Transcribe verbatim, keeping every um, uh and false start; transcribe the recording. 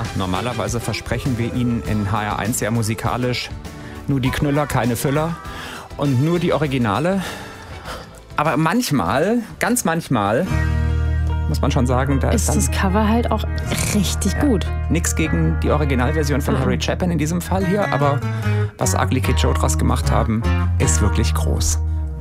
Ja, normalerweise versprechen wir Ihnen in H R eins ja musikalisch nur die Knüller, keine Füller und nur die Originale. Aber manchmal, ganz manchmal, muss man schon sagen, da ist, ist das Cover halt auch richtig ja, gut. Nix gegen die Originalversion von mhm. Harry Chapin in diesem Fall hier, aber was Ugly Kid Joe draus gemacht haben, ist wirklich groß.